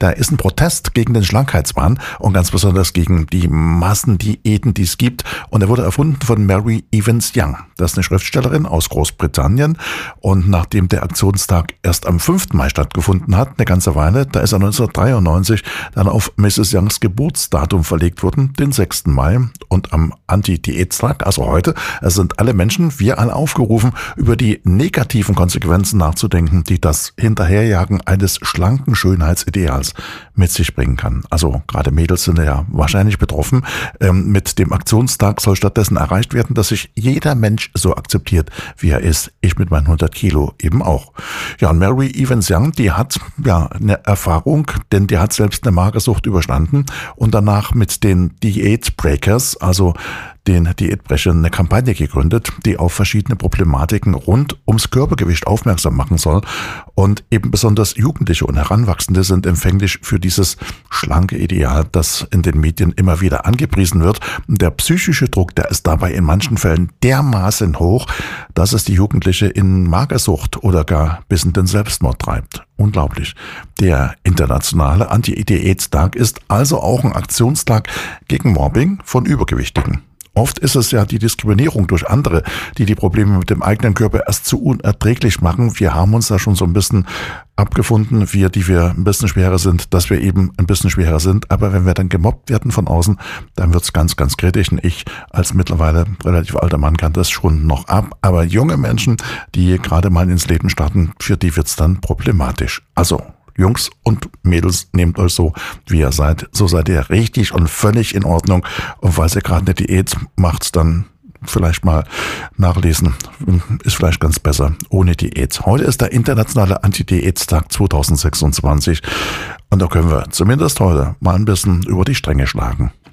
Da ist ein Protest gegen den Schlankheitswahn und ganz besonders gegen die Massendiäten, die es gibt. Und er wurde erfunden von Mary Evans Young. Das ist eine Schriftstellerin aus Großbritannien. Und nachdem der Aktionstag erst am 5. Mai stattgefunden hat, eine ganze Weile, da ist er 1993 dann auf Mrs. Youngs Geburtsdatum verlegt worden, den 6. Mai. Und am Anti-Diät-Tag, also heute, sind alle Menschen, wir alle aufgerufen, über die negativen Konsequenzen nachzudenken, die das Hinterherjagen eines schlanken Schönheitsideals mit sich bringen kann. Also gerade Mädels sind ja wahrscheinlich betroffen. Mit dem Aktionstag soll stattdessen erreicht werden, dass sich jeder Mensch so akzeptiert, wie er ist. Ich mit meinen 100 Kilo eben auch. Ja, und Mary Evans Young, die hat ja eine Erfahrung, denn die hat selbst eine Magersucht überstanden und danach mit den Diät Breakers, also den Diätbrechern, eine Kampagne gegründet, die auf verschiedene Problematiken rund ums Körpergewicht aufmerksam machen soll. Und eben besonders Jugendliche und Heranwachsende sind empfänglich für dieses schlanke Ideal, das in den Medien immer wieder angepriesen wird. Der psychische Druck, der ist dabei in manchen Fällen dermaßen hoch, dass es die Jugendliche in Magersucht oder gar bis in den Selbstmord treibt. Unglaublich. Der internationale Anti-Diät-Tag ist also auch ein Aktionstag gegen Mobbing von Übergewichtigen. Oft ist es ja die Diskriminierung durch andere, die die Probleme mit dem eigenen Körper erst zu unerträglich machen. Wir haben uns da schon so ein bisschen abgefunden, wir, die wir ein bisschen schwerer sind, dass wir eben ein bisschen schwerer sind. Aber wenn wir dann gemobbt werden von außen, dann wird's ganz, ganz kritisch. Und ich als mittlerweile relativ alter Mann kann das schon noch ab. Aber junge Menschen, die gerade mal ins Leben starten, für die wird's dann problematisch. Also Jungs und Mädels, nehmt euch so, wie ihr seid. So seid ihr richtig und völlig in Ordnung. Und falls ihr gerade eine Diät macht, dann vielleicht mal nachlesen. Ist vielleicht ganz besser ohne Diät. Heute ist der internationale Anti-Diät-Tag 2026. Und da können wir zumindest heute mal ein bisschen über die Stränge schlagen.